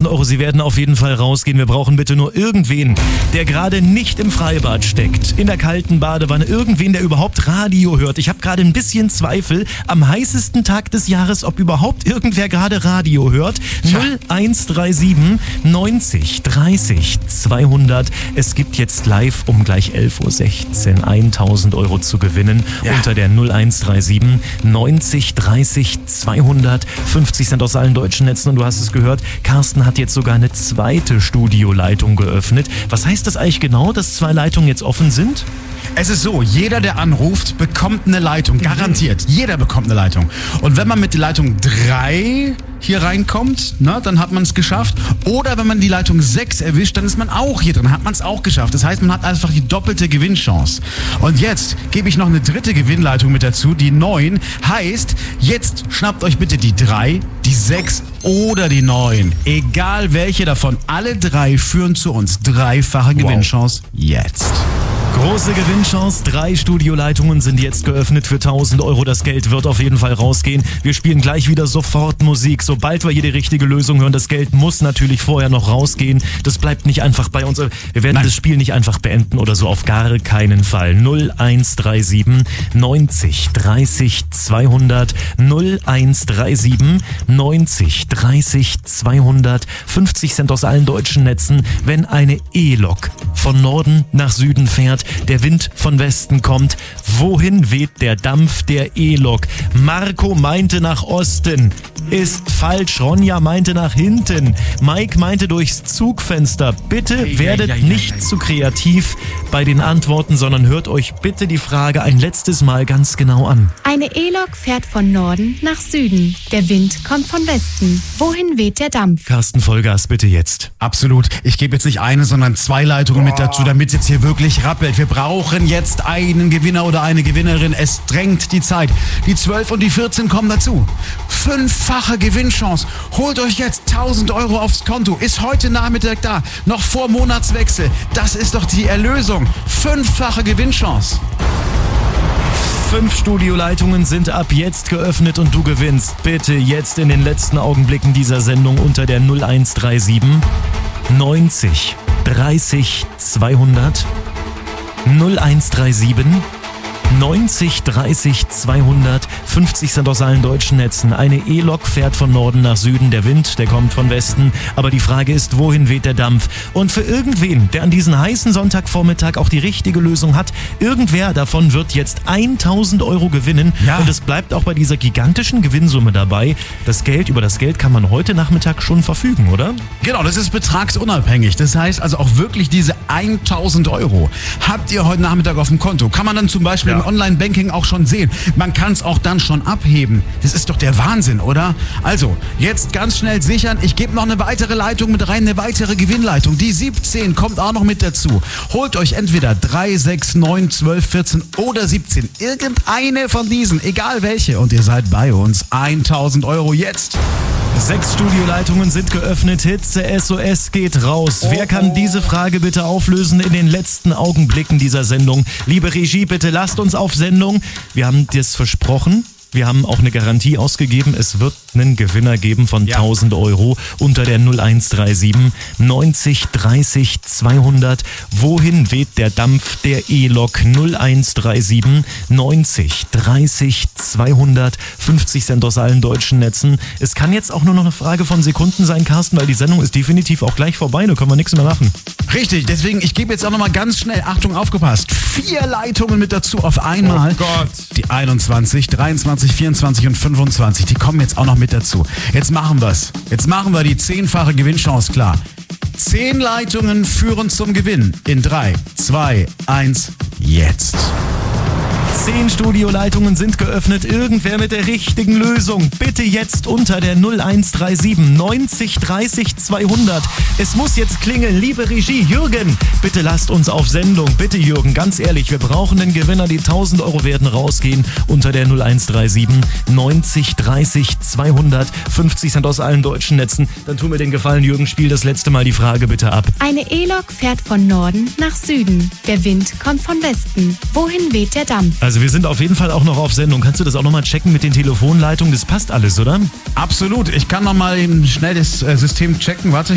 Euro, sie werden auf jeden Fall rausgehen. Wir brauchen bitte nur irgendwen, der gerade nicht im Freibad steckt, in der kalten Badewanne, irgendwen, der überhaupt Radio hört. Ich habe gerade ein bisschen Zweifel am heißesten Tag des Jahres, ob überhaupt irgendwer gerade Radio hört. 0137 90 30 200. Es gibt jetzt live um gleich 11.16 Uhr 1000 Euro zu gewinnen unter der 0137 90 30 200. 50 Cent aus allen deutschen Netzen und du hast es gehört, Carsten hat jetzt sogar eine zweite Studioleitung geöffnet. Was heißt das eigentlich genau, dass 2 Leitungen jetzt offen sind? Es ist so, jeder, der anruft, bekommt eine Leitung. Garantiert. Jeder bekommt eine Leitung. Und wenn man mit der Leitung 3 hier reinkommt, dann hat man es geschafft. Oder wenn man die Leitung 6 erwischt, dann ist man auch hier drin, hat man es auch geschafft. Das heißt, man hat einfach die doppelte Gewinnchance. Und jetzt gebe ich noch eine dritte Gewinnleitung mit dazu, die 9. Heißt, jetzt schnappt euch bitte die 3, die 6 oder die 9. Egal welche davon. Alle 3 führen zu uns. Dreifache Gewinnchance jetzt. Große Gewinnchance, 3 Studioleitungen sind jetzt geöffnet für 1000 Euro. Das Geld wird auf jeden Fall rausgehen. Wir spielen gleich wieder sofort Musik, sobald wir hier die richtige Lösung hören. Das Geld muss natürlich vorher noch rausgehen. Das bleibt nicht einfach bei uns. Wir werden das Spiel nicht einfach beenden oder so, auf gar keinen Fall. 0137 90 30 200 0137 90 30 200. 50 Cent aus allen deutschen Netzen, wenn eine E-Lok von Norden nach Süden fährt, der Wind von Westen kommt. Wohin weht der Dampf der E-Lok? Marco meinte nach Osten. Ist falsch. Ronja meinte nach hinten. Mike meinte durchs Zugfenster. Bitte werdet nicht zu kreativ bei den Antworten, sondern hört euch bitte die Frage ein letztes Mal ganz genau an. Eine E-Lok fährt von Norden nach Süden. Der Wind kommt von Westen. Wohin weht der Dampf? Carsten, Vollgas bitte jetzt. Absolut. Ich gebe jetzt nicht eine, sondern 2 Leitungen mit dazu, damit es jetzt hier wirklich rappelt. Wir brauchen jetzt einen Gewinner oder eine Gewinnerin. Es drängt die Zeit. Die 12 und die 14 kommen dazu. 5-fache Gewinnchance. Holt euch jetzt 1000 Euro aufs Konto. Ist heute Nachmittag da. Noch vor Monatswechsel. Das ist doch die Erlösung. 5-fache Gewinnchance. 5 Studioleitungen sind ab jetzt geöffnet und du gewinnst. Bitte jetzt in den letzten Augenblicken dieser Sendung unter der 0137 90 30 200 0137 90 30 200. 50 Cent aus allen deutschen Netzen. Eine E-Lok fährt von Norden nach Süden. Der Wind, der kommt von Westen. Aber die Frage ist, wohin weht der Dampf? Und für irgendwen, der an diesem heißen Sonntagvormittag auch die richtige Lösung hat, irgendwer davon wird jetzt 1000 Euro gewinnen. Ja. Und es bleibt auch bei dieser gigantischen Gewinnsumme dabei. Über das Geld kann man heute Nachmittag schon verfügen, oder? Genau, das ist betragsunabhängig. Das heißt also auch wirklich diese 1000 Euro habt ihr heute Nachmittag auf dem Konto. Kann man dann zum Beispiel im Online-Banking auch schon sehen. Man kann es auch dann schon abheben. Das ist doch der Wahnsinn, oder? Also, jetzt ganz schnell sichern. Ich gebe noch eine weitere Leitung mit rein, eine weitere Gewinnleitung. Die 17 kommt auch noch mit dazu. Holt euch entweder 3, 6, 9, 12, 14 oder 17. Irgendeine von diesen, egal welche. Und ihr seid bei uns. 1000 Euro jetzt. 6 Studioleitungen sind geöffnet. Hitze SOS geht raus. Wer kann diese Frage bitte auflösen in den letzten Augenblicken dieser Sendung? Liebe Regie, bitte lasst uns auf Sendung. Wir haben das versprochen. Wir haben auch eine Garantie ausgegeben. Es wird einen Gewinner geben von 1000 Euro unter der 0137 90 30 200. Wohin weht der Dampf der E-Lok? 0137 90 30 200. 50 Cent aus allen deutschen Netzen. Es kann jetzt auch nur noch eine Frage von Sekunden sein, Carsten, weil die Sendung ist definitiv auch gleich vorbei. Da können wir nichts mehr machen. Richtig, deswegen, ich gebe jetzt auch nochmal ganz schnell, Achtung, aufgepasst, 4 Leitungen mit dazu auf einmal. Oh Gott. Die 21, 23, 24 und 25, die kommen jetzt auch noch mit dazu. Jetzt machen wir's. Jetzt machen wir die 10-fache Gewinnchance klar. 10 Leitungen führen zum Gewinn. In 3, 2, 1, jetzt. 10 Studioleitungen sind geöffnet. Irgendwer mit der richtigen Lösung. Bitte jetzt unter der 0137 90 30 200. Es muss jetzt klingeln. Liebe Regie, Jürgen, bitte lasst uns auf Sendung. Bitte Jürgen, ganz ehrlich, wir brauchen einen Gewinner. Die 1000 Euro werden rausgehen unter der 0137 90 30 200. 50 Cent aus allen deutschen Netzen. Dann tu mir den Gefallen, Jürgen, spiel das letzte Mal die Frage bitte ab. Eine E-Lok fährt von Norden nach Süden. Der Wind kommt von Westen. Wohin weht der Dampf? Also wir sind auf jeden Fall auch noch auf Sendung. Kannst du das auch nochmal checken mit den Telefonleitungen? Das passt alles, oder? Absolut. Ich kann nochmal schnell das System checken. Warte.